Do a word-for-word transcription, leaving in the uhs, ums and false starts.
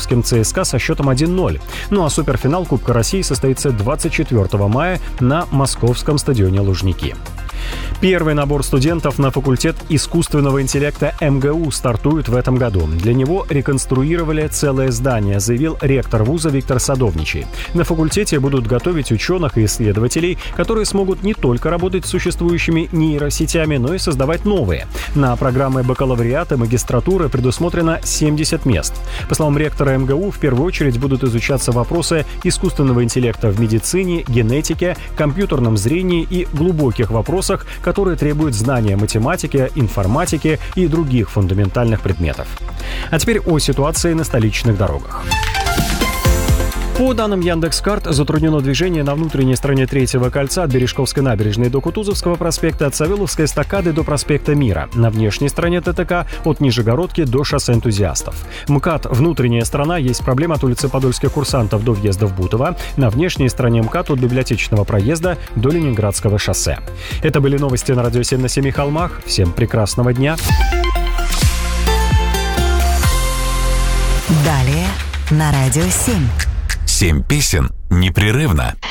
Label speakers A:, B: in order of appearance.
A: московским ЦСКА со счетом один ноль. Ну а суперфинал Кубка России состоится двадцать четвёртого мая на московском стадионе «Лужники». Первый набор студентов на факультет искусственного интеллекта эм гэ у стартует в этом году. Для него реконструировали целое здание, заявил ректор вуза Виктор Садовничий. На факультете будут готовить ученых и исследователей, которые смогут не только работать с существующими нейросетями, но и создавать новые. На программы бакалавриата и магистратуры предусмотрено семьдесят мест. По словам ректора эм гэ у, в первую очередь будут изучаться вопросы искусственного интеллекта в медицине, генетике, компьютерном зрении и глубоких вопросах, которые требуют знания математики, информатики и других фундаментальных предметов. А теперь о ситуации на столичных дорогах. По данным Яндекс.Карт, затруднено движение на внутренней стороне Третьего кольца от Бережковской набережной до Кутузовского проспекта, от Савеловской эстакады до проспекта Мира. На внешней стороне тэ тэ ка от Нижегородки до шоссе Энтузиастов. МКАД внутренняя сторона, есть проблема от улицы Подольских курсантов до въезда в Бутово. На внешней стороне МКАД от Библиотечного проезда до Ленинградского шоссе. Это были новости на радио семь на семи холмах. Всем прекрасного дня.
B: Далее на радио семь.
C: Семь песен непрерывно.